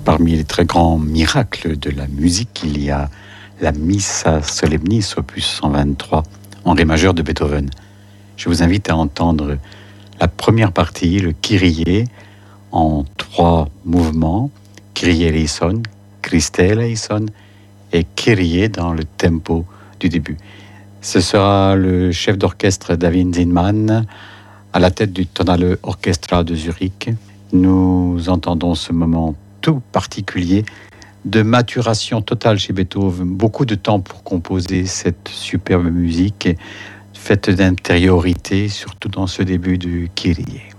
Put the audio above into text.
Parmi les très grands miracles de la musique, il y a la Missa Solemnis, opus 123, en ré majeur de Beethoven. Je vous invite à entendre la première partie, le Kyrie, en 3 mouvements, Kyrie eleison, Christe eleison et Kyrie dans le tempo du début. Ce sera le chef d'orchestre David Zinman à la tête du Tonale Orchestra de Zurich. Nous entendons ce moment tout particulier de maturation totale chez Beethoven, beaucoup de temps pour composer cette superbe musique faite d'intériorité, surtout dans ce début du Kyrie.